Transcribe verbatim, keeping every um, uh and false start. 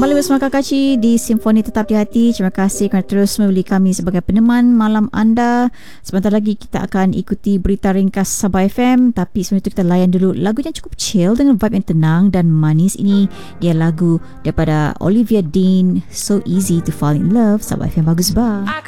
Kembali bersama Kakashi di Simfoni Tetap di Hati. Terima kasih kerana terus membeli kami sebagai peneman malam anda. Sebentar lagi kita akan ikuti berita ringkas Sabah F M, tapi sebelum itu kita layan dulu lagu yang cukup chill dengan vibe yang tenang dan manis. Ini dia lagu daripada Olivia Dean, So Easy to Fall in Love. Sabah F M bagus bah.